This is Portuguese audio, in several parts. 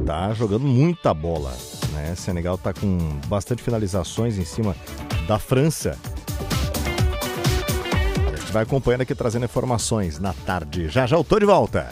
tá jogando muita bola, né? Senegal tá com bastante finalizações em cima da França. A gente vai acompanhando aqui, trazendo informações na tarde. Já eu tô de volta.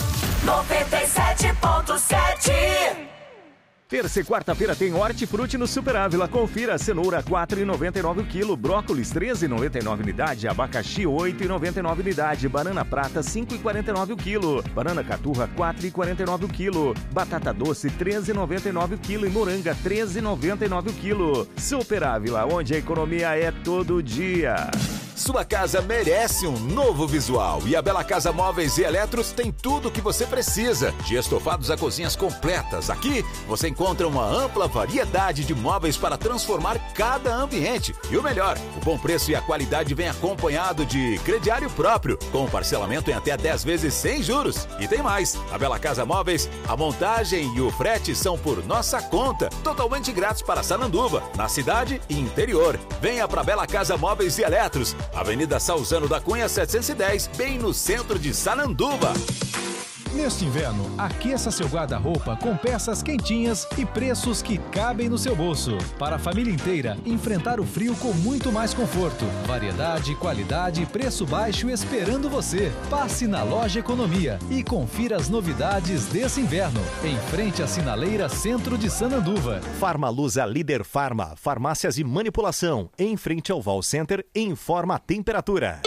97.7. Terça e quarta-feira tem Hortifruti no Super Ávila. Confira: cenoura R$ 4,99 o quilo, brócolis R$ 13,99 unidade, abacaxi R$ 8,99 unidade, banana prata R$ 5,49 o quilo, banana caturra R$ 4,49 o quilo, batata doce R$ 13,99 o quilo e moranga R$ 13,99 o quilo. Super Ávila, onde a economia é todo dia. Sua casa merece um novo visual e a Bela Casa Móveis e Eletros tem tudo o que você precisa. De estofados a cozinhas completas. Aqui você encontra uma ampla variedade de móveis para transformar cada ambiente. E o melhor, o bom preço e a qualidade vem acompanhado de crediário próprio, com parcelamento em até 10 vezes sem juros. E tem mais, a Bela Casa Móveis, a montagem e o frete são por nossa conta, totalmente grátis para Sananduva, na cidade e interior. Venha para Bela Casa Móveis e Eletros, Avenida Salzano da Cunha 710, bem no centro de Sananduva. Neste inverno, aqueça seu guarda-roupa com peças quentinhas e preços que cabem no seu bolso. Para a família inteira, enfrentar o frio com muito mais conforto. Variedade, qualidade e preço baixo esperando você. Passe na Loja Economia e confira as novidades desse inverno. Em frente à Sinaleira Centro de Sananduva. Farmaluza Líder Farma, farmácias e manipulação. Em frente ao Val Center, informa a temperatura.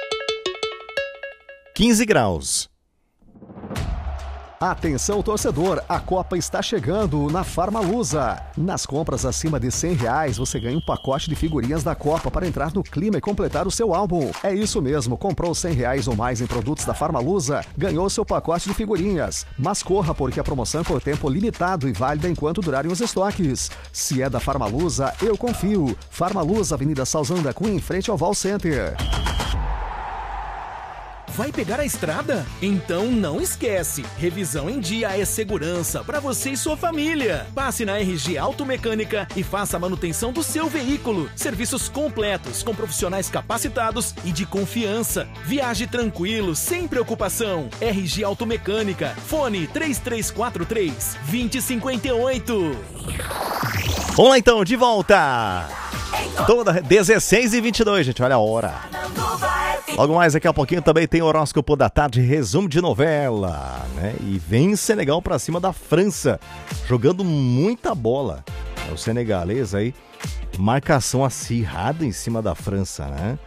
15 graus. Atenção, torcedor, a Copa está chegando na Farmaluza. Nas compras acima de R$100, você ganha um pacote de figurinhas da Copa para entrar no clima e completar o seu álbum. É isso mesmo, comprou R$100 ou mais em produtos da Farmaluza, ganhou seu pacote de figurinhas. Mas corra, porque a promoção é por tempo limitado e válida enquanto durarem os estoques. Se é da Farmaluza, eu confio. Farmaluza, Avenida Salzano da Cunha, em frente ao Val Center. Vai pegar a estrada? Então não esquece, revisão em dia é segurança para você e sua família. Passe na RG Automecânica e faça a manutenção do seu veículo. Serviços completos com profissionais capacitados e de confiança. Viaje tranquilo, sem preocupação. RG Automecânica, fone 3343-2058. Vamos lá então, de volta! Toda 16h22, gente, olha a hora. Logo mais daqui a pouquinho também tem horóscopo da tarde, resumo de novela, né? E vem Senegal pra cima da França, jogando muita bola. O senegalês aí, marcação acirrada em cima da França, né?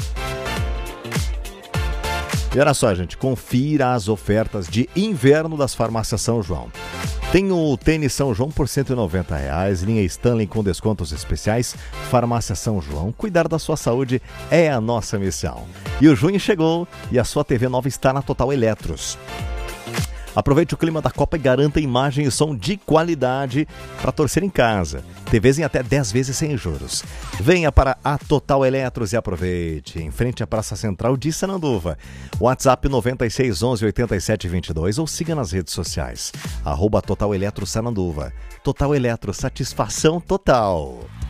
E olha só, gente, confira as ofertas de inverno das farmácias São João. Tem o tênis São João por R$190, linha Stanley com descontos especiais. Farmácia São João, cuidar da sua saúde é a nossa missão. E o junho chegou e a sua TV nova está na Total Eletros. Aproveite o clima da Copa e garanta imagem e som de qualidade para torcer em casa. TVs em até 10 vezes sem juros. Venha para a Total Eletros e aproveite. Em frente à Praça Central de Sananduva. WhatsApp 9611-8722 ou siga nas redes sociais. @Total Eletro Sananduva. Total Eletro, satisfação total.